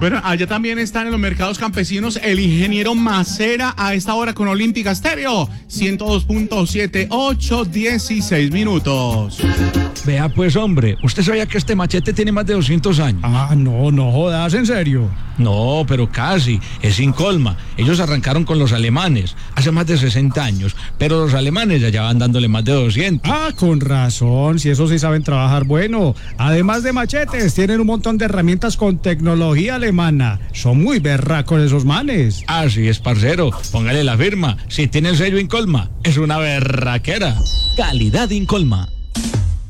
Bueno, allá también están en los mercados campesinos el ingeniero Macera a esta hora con Olímpica Estéreo, 102.7, 8:16 minutos. Vea pues, hombre, ¿usted sabía que este machete tiene más de 200 años? Ah, no jodas, ¿en serio? No, pero casi, es Incolma. Ellos arrancaron con los alemanes hace más de 60 años, pero los alemanes ya llevan dándole más de 200. Ah, con razón, si eso sí saben trabajar bueno. Además de machetes, tienen un montón de herramientas con tecnología alemana. Son muy berracos esos manes. Así es, parcero, póngale la firma. Si tiene el sello Incolma, es una berraquera. Calidad Incolma.